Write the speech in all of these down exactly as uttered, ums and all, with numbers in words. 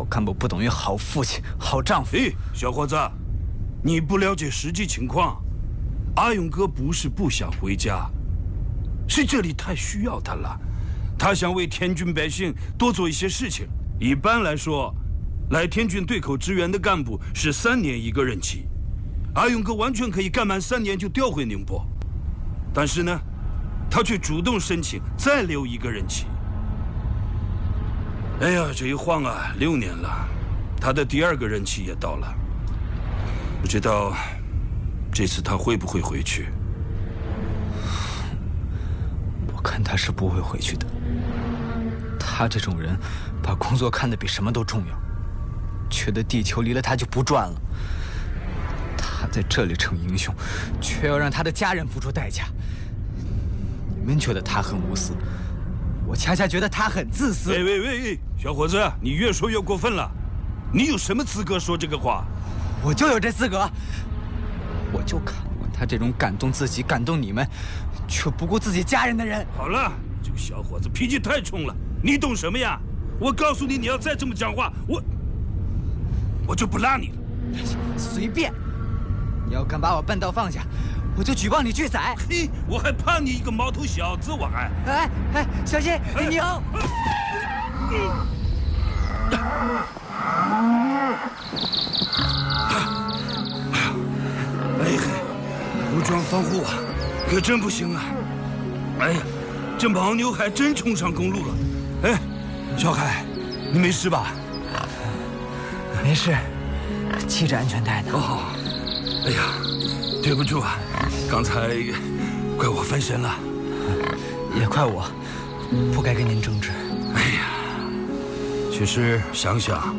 干部不等于好父亲、好丈夫。 哎，小伙子，你不了解实际情况。阿勇哥不是不想回家，是这里太需要他了。他想为天军百姓多做一些事情。一般来说，来天军对口支援的干部是三年一个任期，阿勇哥完全可以干满三年就调回宁波。但是呢，他却主动申请再留一个任期。哎呀，这一晃啊，六年了，他的第二个任期也到了。不知道这次他会不会回去？ 我看他是不会回去的。他这种人，把工作看得比什么都重要，觉得地球离了他就不转了。他在这里逞英雄，却要让他的家人付出代价。你们觉得他很无私，我恰恰觉得他很自私。 喂喂喂，小伙子，你越说越过分了。你有什么资格说这个话？ 我就有这资格。我就看过他这种感动自己、感动你们，却不顾自己家人的人。 好了，这个小伙子脾气太冲了，你懂什么呀？我告诉你，你要再这么讲话，我我就不拉你了。 随便，你要敢把我笨道放下，我就举报你拒载。 嘿，我还怕你一个毛头小子，我还…… 哎哎，小心，你牛！ 哎呀，武装防护啊，可真不行啊！哎呀，这牦牛还真冲上公路了。哎，小海，你没事吧？ 没事，系着安全带呢。 哦，哎呀，对不住啊，刚才怪我分神了， 也怪我，不该跟您争执。 哎呀，其实想想，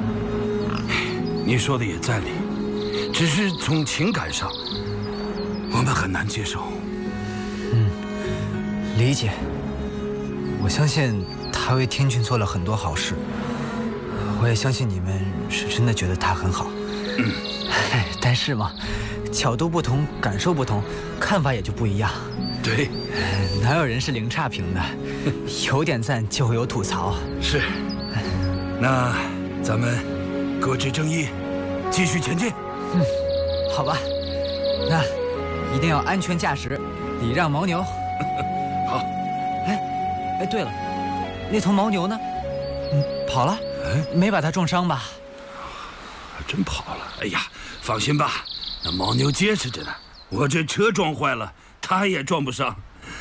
你说的也在理，只是从情感上，我们很难接受。 嗯，理解。我相信他为天军做了很多好事，我也相信你们是真的觉得他很好。 嗯， 但是嘛，角度不同，感受不同，看法也就不一样。 对， 哪有人是零差评的？有点赞就会有吐槽。 是，那咱们搁置争议，继续前进。 嗯，好吧，那一定要安全驾驶，礼让牦牛。 好。 哎哎，对了，那头牦牛呢？嗯，跑了。 哎， 没把它撞伤吧？ 真跑了。哎呀，放心吧，那牦牛结实着呢。我这车撞坏了，它也撞不上。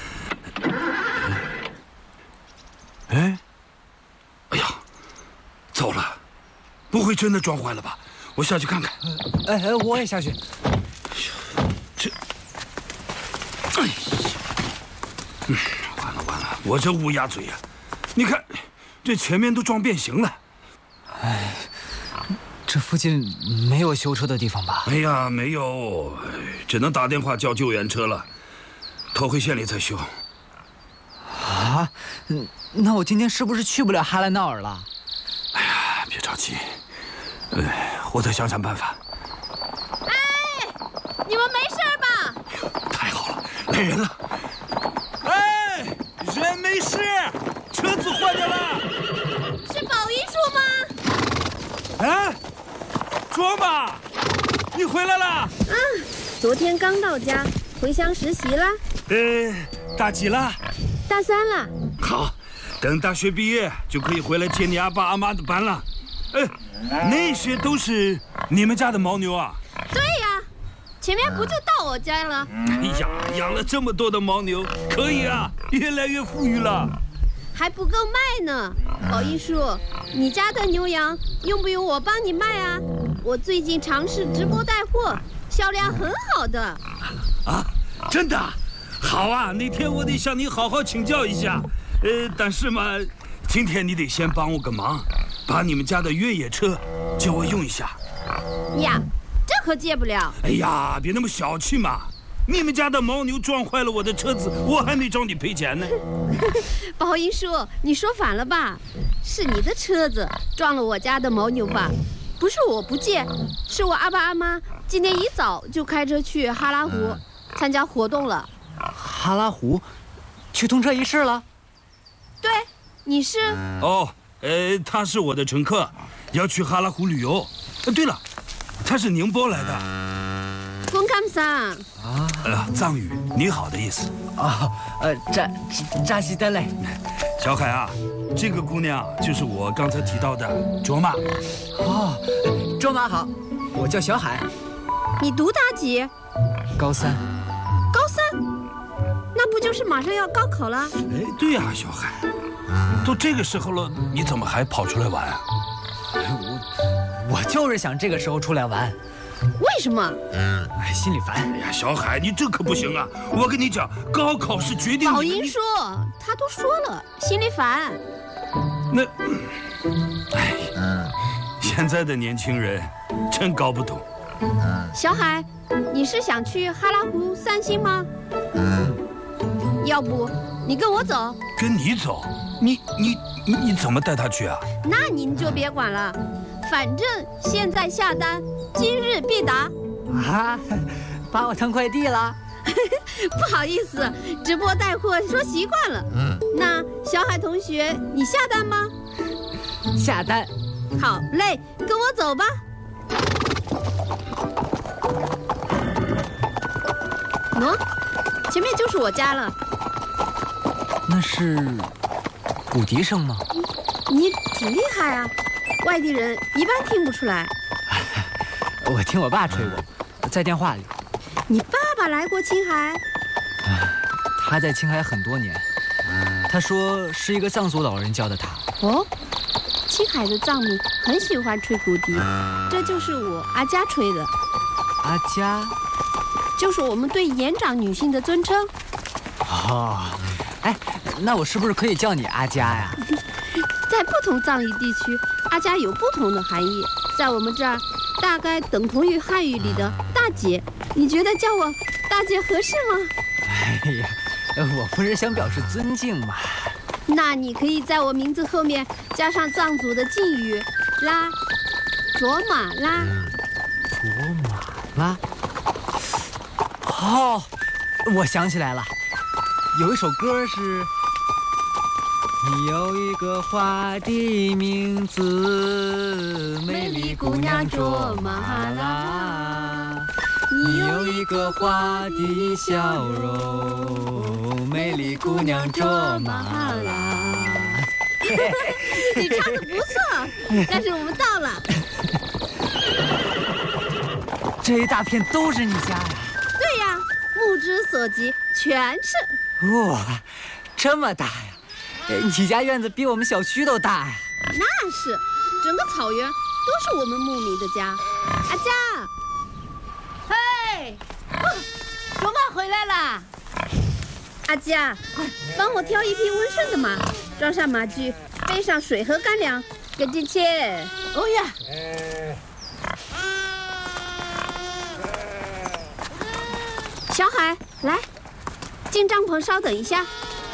哎，哎呀，糟了，不会真的撞坏了吧？我下去看看。 哎哎，我也下去。 这，哎呀，嗯，完了完了，我这乌鸦嘴呀！你看，这前面都撞变形了。 哎，这附近没有修车的地方吧？ 哎呀，没有，只能打电话叫救援车了。头回县里再修。 啊，那我今天是不是去不了哈兰道尔了？ 哎呀，别着急，哎，我再想想办法。 哎，你们没事吧？ 哎呦，太好了，来人了！哎，人没事，车子坏掉了。 是保一叔吗？ 啊，卓玛，你回来了？ 嗯，昨天刚到家，回乡实习啦。 呃，大几了？ 大三了。 好，等大学毕业就可以回来接你阿爸阿妈的班了。哎，那些都是你们家的牦牛啊？ 对呀，前面不就到我家了？ 哎呀，养了这么多的牦牛，可以啊，越来越富裕了。 还不够卖呢。保一叔，你家的牛羊用不用我帮你卖啊？我最近尝试直播带货，销量很好的。 啊，真的？好啊，那天我得向你好好请教一下。呃，但是嘛，今天你得先帮我个忙，把你们家的越野车借我用一下。 呀，这可借不了。 哎呀，别那么小气嘛！你们家的牦牛撞坏了我的车子，我还没找你赔钱呢。 保一叔，你说反了吧？是你的车子撞了我家的牦牛吧？不是我不借，是我阿爸阿妈今天一早就开车去哈拉湖、嗯、参加活动了。 哈拉湖，去通车仪式了？ 对，你是？ 哦， 呃，他是我的乘客，要去哈拉湖旅游。呃，对了，他是宁波来的。 公감사 啊，呃，藏语“你好”的意思。 啊，呃，扎扎西德嘞。 小海啊，这个姑娘就是我刚才提到的卓玛。 哦，卓玛好，我叫小海。 你读大几？ 高三。 高三？那不就是马上要高考了？ 哎，对呀、啊，小海，都这个时候了，你怎么还跑出来玩啊？ 我我就是想这个时候出来玩。 为什么？ 嗯，哎，心里烦。 哎呀，小海，你这可不行啊！我跟你讲，高考是决定。 宝英说，他都说了，心里烦。 那，哎，嗯，现在的年轻人真搞不懂。 嗯，小海，你是想去哈拉湖散心吗？嗯，要不你跟我走？ 跟你走？你你你你怎么带他去啊？ 那您就别管了，反正现在下单，今日必达。 啊，把我当快递了？ 不好意思，直播带货说习惯了。嗯，那小海同学，你下单吗？ 下单。 好嘞，跟我走吧。喏，前面就是我家了。 那是骨笛声吗？ 你挺厉害啊，外地人一般听不出来。 我听我爸吹过，在电话里。 你爸爸来过青海？ 他在青海很多年，他说是一个藏族老人教的他。 哦，青海的藏民很喜欢吹骨笛，这就是我阿佳吹的。 阿佳， 就是我们对年长女性的尊称。 哦，哎，那我是不是可以叫你阿佳呀？ 在不同藏语地区，阿佳有不同的含义。在我们这儿，大概等同于汉语里的大姐。你觉得叫我大姐合适吗？ 哎呀，我不是想表示尊敬吗？ 那你可以在我名字后面加上藏族的敬语拉，卓玛拉。 卓玛拉。哦，我想起来了，有一首歌是。你有一个花的名字，美丽姑娘卓玛拉。你有一个花的笑容，美丽姑娘卓玛拉。 你唱的不错，但是我们到了。 这一大片都是你家呀？ 对呀，目之所及全是。 哇，这么大呀！你家院子比我们小区都大呀！ 那是，整个草原都是我们牧民的家。阿佳， 嘿，卓玛回来啦！ 阿佳，快帮我挑一匹温顺的马，装上马具，背上水和干粮，跟进去。 哦呀！ 小海，来，进帐篷稍等一下。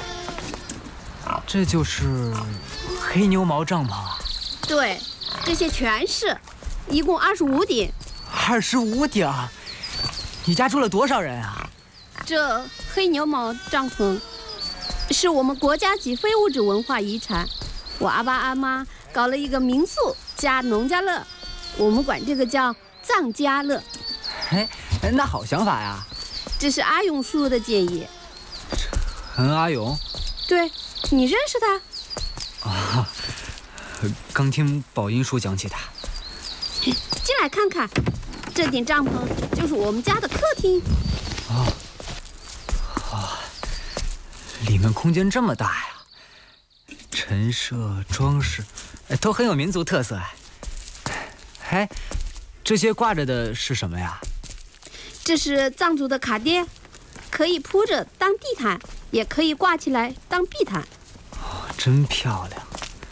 这就是黑牛毛帐篷啊？ 对，这些全是，一共二十五顶。 二十五顶？你家住了多少人啊？ 这黑牛毛帐篷是我们国家级非物质文化遗产，我阿爸阿妈搞了一个民宿加农家乐，我们管这个叫藏家乐。 哎，那好想法呀！ 这是阿勇叔叔的建议。 陈阿勇？ 对。你认识他？ 啊，刚听宝英叔讲起他。 进来看看，这顶帐篷就是我们家的客厅。 哦，啊，里面空间这么大呀！陈设装饰，都很有民族特色哎。哎，这些挂着的是什么呀？ 这是藏族的卡垫，可以铺着当地毯，也可以挂起来当壁毯。 哦，真漂亮！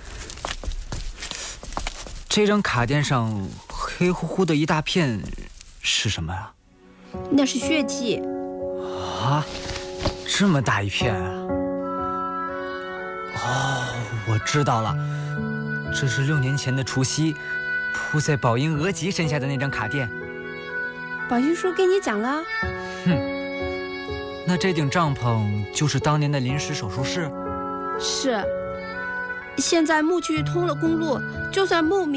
这张卡垫上黑乎乎的一大片是什么呀？ 那是血迹。 啊，这么大一片啊！哦，我知道了，这是六年前的除夕，铺在宝英额吉身下的那张卡垫。 宝英叔跟你讲了？ 哼，那这顶帐篷就是当年的临时手术室？ 是。 现在牧区通了公路，就算牧民。